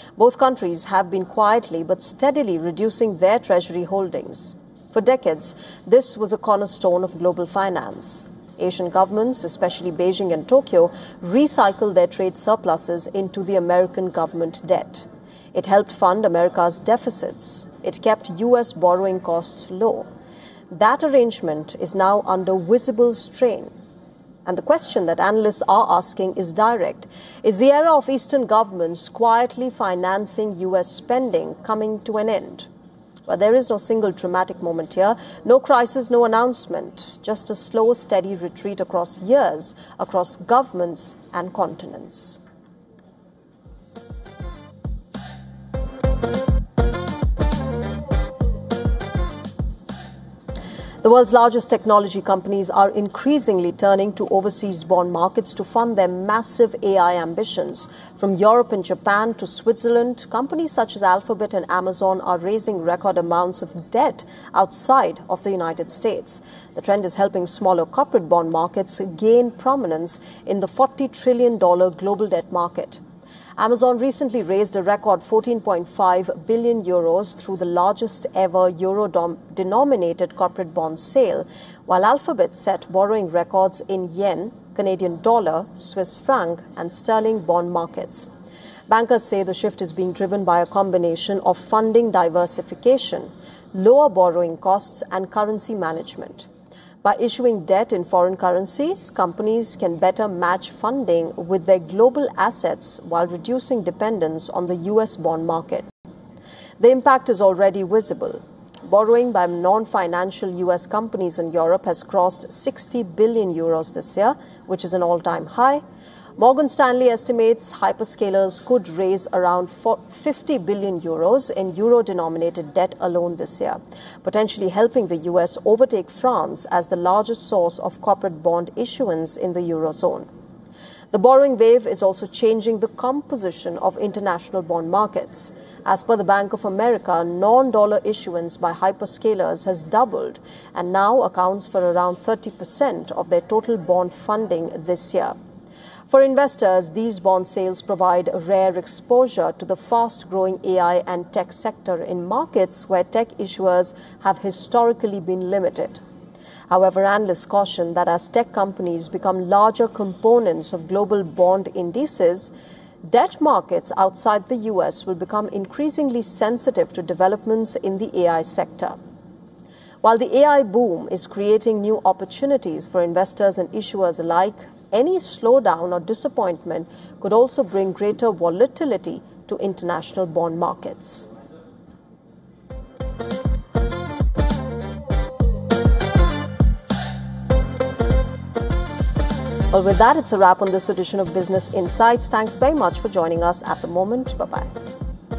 Both countries have been quietly but steadily reducing their treasury holdings. For decades, this was a cornerstone of global finance. Asian governments, especially Beijing and Tokyo, recycled their trade surpluses into the American government debt. It helped fund America's deficits. It kept U.S. borrowing costs low. That arrangement is now under visible strain. And the question that analysts are asking is direct. Is the era of Eastern governments quietly financing U.S. spending coming to an end? Well, there is no single dramatic moment here, no crisis, no announcement, just a slow, steady retreat across years, across governments and continents. The world's largest technology companies are increasingly turning to overseas bond markets to fund their massive AI ambitions. From Europe and Japan to Switzerland, companies such as Alphabet and Amazon are raising record amounts of debt outside of the United States. The trend is helping smaller corporate bond markets gain prominence in the $40 trillion global debt market. Amazon recently raised a record 14.5 billion euros through the largest ever euro-denominated corporate bond sale, while Alphabet set borrowing records in yen, Canadian dollar, Swiss franc and sterling bond markets. Bankers say the shift is being driven by a combination of funding diversification, lower borrowing costs and currency management. By issuing debt in foreign currencies, companies can better match funding with their global assets while reducing dependence on the U.S. bond market. The impact is already visible. Borrowing by non-financial U.S. companies in Europe has crossed 60 billion euros this year, which is an all-time high. Morgan Stanley estimates hyperscalers could raise around 50 billion euros in euro-denominated debt alone this year, potentially helping the US overtake France as the largest source of corporate bond issuance in the Eurozone. The borrowing wave is also changing the composition of international bond markets. As per the Bank of America, non-dollar issuance by hyperscalers has doubled and now accounts for around 30% of their total bond funding this year. For investors, these bond sales provide rare exposure to the fast-growing AI and tech sector in markets where tech issuers have historically been limited. However, analysts caution that as tech companies become larger components of global bond indices, debt markets outside the US will become increasingly sensitive to developments in the AI sector. While the AI boom is creating new opportunities for investors and issuers alike, any slowdown or disappointment could also bring greater volatility to international bond markets. Well, with that, it's a wrap on this edition of Business Insights. Thanks very much for joining us at the moment. Bye-bye.